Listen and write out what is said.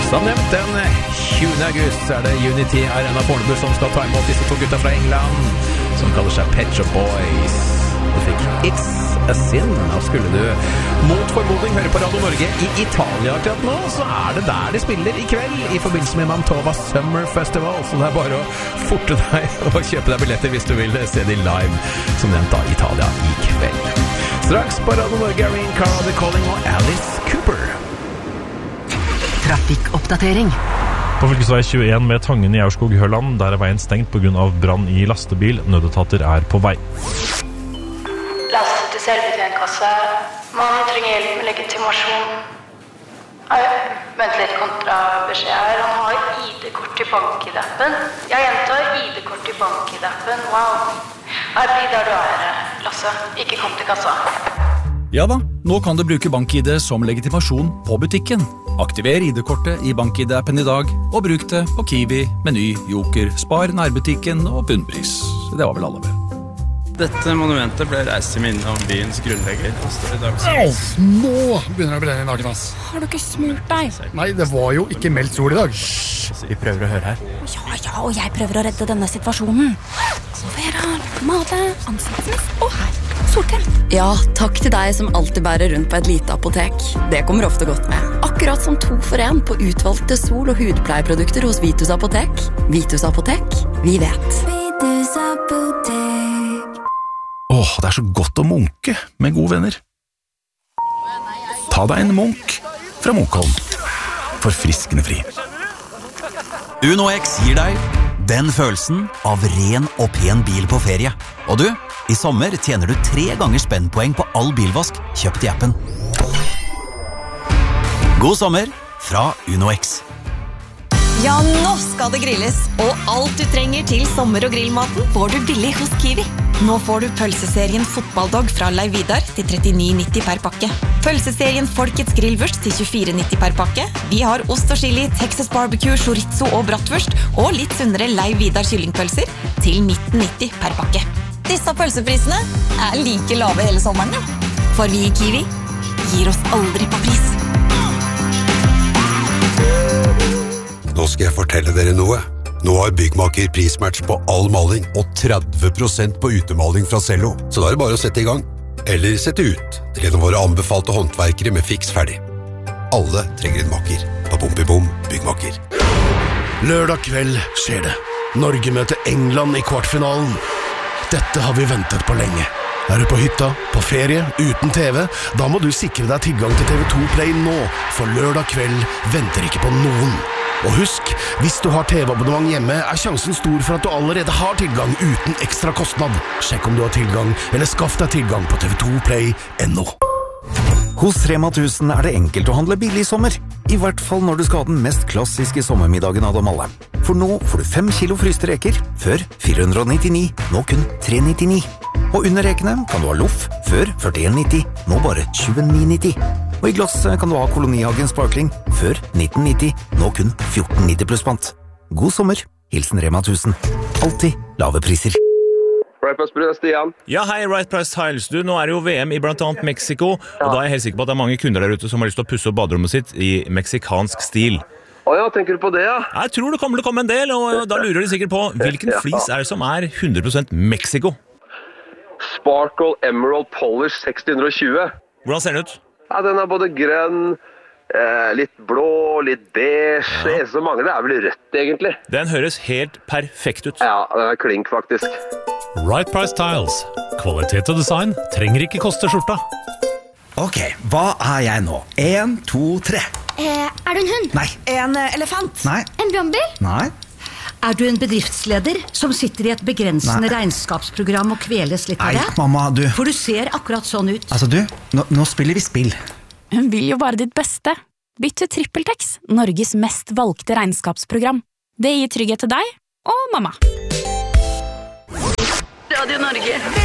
Som nevnt, den 20. august er det Unity Arena Fornebu som skal ta imot disse to gutta fra England, som kaller seg Pet Shop Boys. Du fikk It's a Sin, og skulle du mot formodning høre på Radio Norge i Italia akkurat nå, så er det der de spiller i kveld, i forbindelse med Mantova Summer Festival, så det er bare å forte deg og kjøpe deg billetter hvis du vil se de live, som nevnt da, Italia i kveld. Straks på Radio Norge er Ring Cara The Calling og Alice Cooper. Trafikkoppdatering. På fylkesvei 21 med Tangen i Aurskog-Høland, der er veien stengt på grunn av brann i lastebil. Nødetater er på vei. Laste til selvbetjentkasse. Man trenger hjelp med legitimasjon. Vent litt, kontrabeskjed her. Han har ID-kort i bank-ID-appen. Jeg gjentar ID-kort i bank-ID-appen. Wow. Her blir der du er, Lasse. Ikke kom til kassa. Ja da, nå kan du bruke BankID som legitimasjon på butikken. Aktiver ID-kortet i BankID-appen i dag, og bruk det på Kiwi, Meny, Joker, Spar, nærbutikken og bunnpris. Det var vel alle vel. Dette monumentet ble reist i minne om byens grunnlegger. Nå begynner det å brenne i naken, ass. Har du ikke smurt deg? Nei, det var jo ikke meldt sol i dag. Vi prøver å høre her. Ja, og jeg prøver å redde denne situasjonen. Vera, male, ansiktsmist og her. Solkrem. Ja, takk til deg som alltid bærer rundt på et lite apotek. Det kommer ofte godt med. Akkurat som 2 for 1 på utvalgte sol- og hudpleieprodukter hos Vitus Apotek. Vitus Apotek, vi vet. Vitus Apotek. Det er så godt å munke med gode venner. Ta deg en munk fra Munkholm. Forfriskende fri. Uno X gir deg den følelsen av ren og pen bil på ferie. Og du, i sommer tjener du 3 ganger spennpoeng på all bilvask kjøpt i appen. God sommer fra Uno X. Ja, nå skal det grilles, og alt du trenger til sommer- og grillmaten får du billig hos Kiwi. Nå får du pølseserien Fotballdog fra Leiv Vidar til 39,90 per pakke. Pølseserien Folkets grillvurst til 24,90 per pakke. Vi har ost og chili, Texas barbecue, chorizo og bratwurst, og litt sunnere Leiv Vidar kyllingpølser til 19,90 per pakke. Disse pølseprisene er like lave hele sommeren, ja. For vi i Kiwi gir oss aldri på pris. Nå skal jeg fortelle dere noe. Nå har Byggmaker prismatch på all maling og 30% på utemaling fra Cello. Så da er det bare å sette i gang. Eller sette ut til en av våre anbefalte håndverkere med fiks ferdig. Alle trenger en maker. På Bompibom Byggmaker. Lørdag kveld skjer det. Norge møter England i kvartfinalen. Dette har vi ventet på lenge. Er du på hytta, på ferie, uten TV? Da må du sikre deg tilgang til TV2 Play nå, for lørdag kveld venter ikke på noen. Og husk, hvis du har TV-abonnement hjemme, er sjansen stor for at du allerede har tilgang uten ekstra kostnad. Sjekk om du har tilgang, eller skaff deg tilgang på tv2play.no. Hos Rema 1000 er det enkelt å handle billig i sommer. I hvert fall når du skal ha den mest klassiske sommermiddagen av dem alle. For nå får du 5 kilo fryste reker, før 499, nå kun 399. Og under rekene kan du ha loff, før 41,90, nå bare 29,90. Og i glass kan du ha Kolonihagen Sparkling, før 1990, nå kun 14,90 pluss pant. God sommer, hilsen Rema 1000. Alltid lave priser. Right Price Tiles, Stian. Ja, hei, Right Price Tiles. Du, nå er det jo VM i blant annet Mexico, og da er jeg helt sikker på at det er mange kunder der ute som har lyst til å pusse opp baderommet sitt i meksikansk stil. Ja, tenker du på det, ja? Jeg tror det kommer til å komme en del, og da lurer de sikkert på hvilken flis er det som er 100% Mexico? Sparkle Emerald Polish 620. Hvordan ser den ut? Ja, den er både grønn, litt blå, litt beige. Det er så mange, det er vel rødt egentlig. Den høres helt perfekt ut. Ja, den er klink faktisk. Right Price Tiles. Kvalitet og design trenger ikke koste skjorta. Ok, hva er jeg nå? 1, 2, 3. Er du en hund? Nei. En elefant? Nei. En brannbil? Nei. Er du en bedriftsleder som sitter i et begrensende regnskapsprogram og kveles litt av det? Nei, mamma, du. For du ser akkurat sånn ut. Altså du, nå spiller vi spill. Hun vil jo bare ditt beste. Bytt til TrippelTex, Norges mest valgte regnskapsprogram. Det gir trygghet til deg og mamma. Radio Norge.